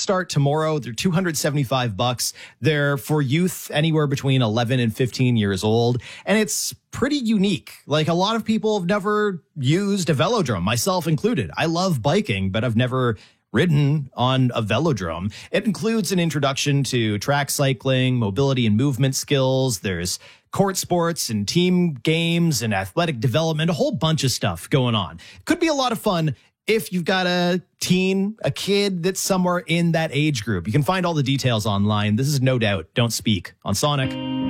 start tomorrow. They're $275. They're for youth anywhere between 11 and 15 years old. And it's pretty unique. Like, a lot of people have never used a velodrome, myself included. I love biking, but I've never ridden on a velodrome. It includes an introduction to track cycling, mobility and movement skills. There's court sports and team games and athletic development, a whole bunch of stuff going on. Could be a lot of fun if you've got a teen, a kid that's somewhere in that age group. You can find all the details online. This is No Doubt, Don't Speak on Sonic.